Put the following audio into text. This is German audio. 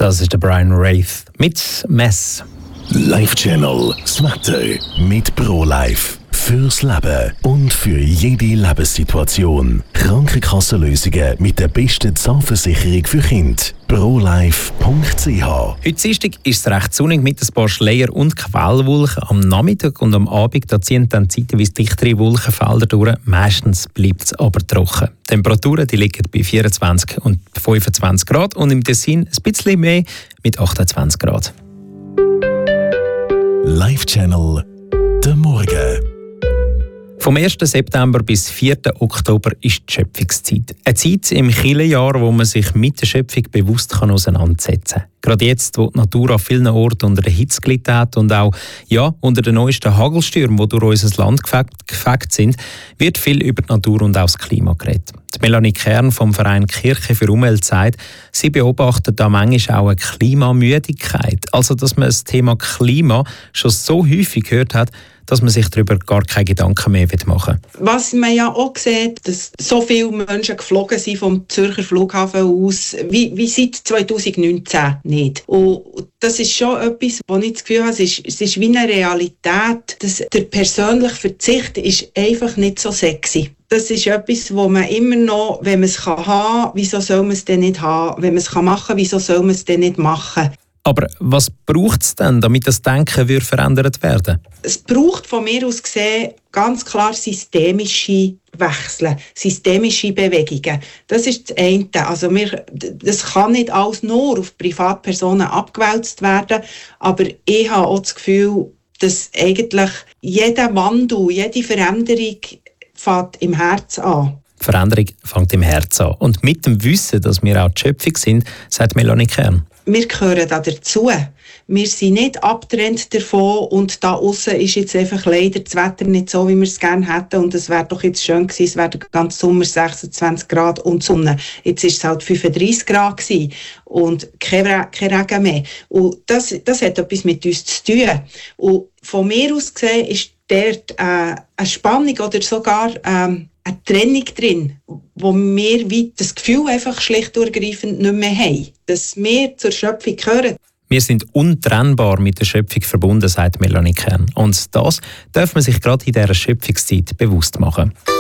Das ist der Brian Wraith mit Mess. Live Channel, das Wetter mit ProLife. Fürs Leben und für jede Lebenssituation. Krankenkassenlösungen mit der besten Zahnversicherung für Kinder. ProLife.ch. Heute Dienstag ist es recht sonnig mit ein paar Schleier und Quellwolken. Am Nachmittag und am Abend da ziehen dann zeitweise dichtere Wolkenfelder durch. Meistens bleibt es aber trocken. Die Temperaturen die liegen bei 24 und 25 Grad und im Tessin ein bisschen mehr mit 28 Grad. Live Channel, der Morgen. Vom 1. September bis 4. Oktober ist die Schöpfungszeit. Eine Zeit im Kirchenjahr, wo man sich mit der Schöpfung bewusst auseinandersetzen kann. Gerade jetzt, wo die Natur an vielen Orten unter der Hitze gelitten hat und auch unter den neuesten Hagelstürmen, die durch unser Land gefegt sind, wird viel über die Natur und auch das Klima geredet. Die Melanie Kern vom Verein Kirche für Umwelt sagt, sie beobachtet da manchmal auch eine Klimamüdigkeit. Also, dass man das Thema Klima schon so häufig gehört hat, dass man sich darüber gar keine Gedanken mehr machen will. Was man ja auch sieht, dass so viele Menschen geflogen sind vom Zürcher Flughafen aus, wie seit 2019 nicht. Und das ist schon etwas, wo ich das Gefühl habe, es ist wie eine Realität, dass der persönliche Verzicht ist einfach nicht so sexy. Das ist etwas, wo man immer noch, wenn man es haben kann, wieso soll man es denn nicht haben? Wenn man es machen kann, wieso soll man es denn nicht machen? Aber was braucht es denn, damit das Denken verändert werden? Es braucht von mir aus gesehen ganz klar systemische Wechsel, systemische Bewegungen. Das ist das eine. Also das kann nicht alles nur auf Privatpersonen abgewälzt werden, aber ich habe auch das Gefühl, dass eigentlich jeder Wandel, jede Veränderung fängt im Herz an. Die Veränderung fängt im Herz an. Und mit dem Wissen, dass wir auch die Schöpfung sind, sagt Melanie Kern. Wir gehören da dazu. Wir sind nicht abgetrennt davon und da aussen ist jetzt einfach leider das Wetter nicht so, wie wir es gerne hätten und es wäre doch jetzt schön gewesen, es wäre den ganzen Sommer 26 Grad und Sonne. Jetzt ist es halt 35 Grad gewesen und kein Regen mehr. Und das hat etwas mit uns zu tun. Und von mir aus gesehen ist dort eine Spannung oder sogar eine Trennung drin, wo wir wie das Gefühl einfach schlicht und ergreifend nicht mehr haben, dass wir zur Schöpfung gehören. Wir sind untrennbar mit der Schöpfung verbunden, sagt Melanie Kern. Und das darf man sich gerade in dieser Schöpfungszeit bewusst machen.